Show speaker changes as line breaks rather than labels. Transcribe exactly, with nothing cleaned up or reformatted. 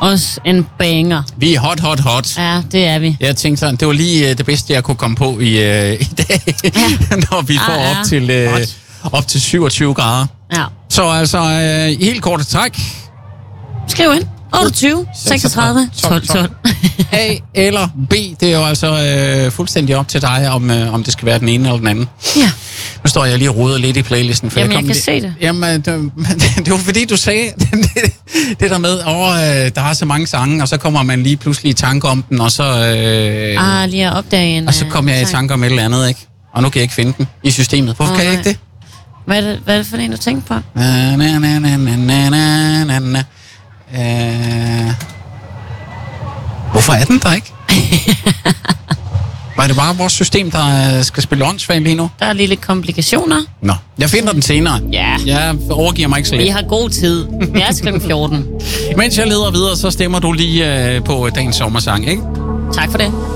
Også en banger.
Vi er hot, hot, hot.
Ja, det er vi.
Jeg tænkte sådan, det var lige uh, det bedste, jeg kunne komme på i, uh, i dag, ja. Når vi får
ja, ja.
op til, uh, op til syvogtyve grader.
Ja.
Så altså, uh, i helt kort træk.
Skriv ind. otteogtyve, seksogtredive, tolv, tolv.
A eller B, det er jo altså øh, fuldstændig op til dig, om, øh, om det skal være den ene eller den anden.
Ja.
Nu står jeg lige og roder lidt i playlisten. For
Jamen,
jeg,
jeg kan
det,
se det.
Jamen, det, det var fordi, du sagde det, det der med, at øh, der er så mange sange, og så kommer man lige pludselig i tanke om den, og så... Øh,
ah, lige at opdage en...
Og så kom jeg i tanke om et eller andet, ikke? Og nu kan jeg ikke finde den i systemet. Hvorfor oh, kan jeg ikke det?
Hvad er det, hvad er det for en, du tænker på?
Na, na, na, na, na, na, na, na. Øh... Hvorfor er den der ikke? Var det bare vores system, der skal spille åndssvagt lige nu?
Der er lige lidt komplikationer.
Nå, jeg finder den senere.
Ja.
Jeg overgiver mig ikke så lidt.
Vi har god tid. Vi er klokken fjorten.
Mens jeg leder videre, så stemmer du lige øh, på dagens sommersang, ikke?
Tak for det.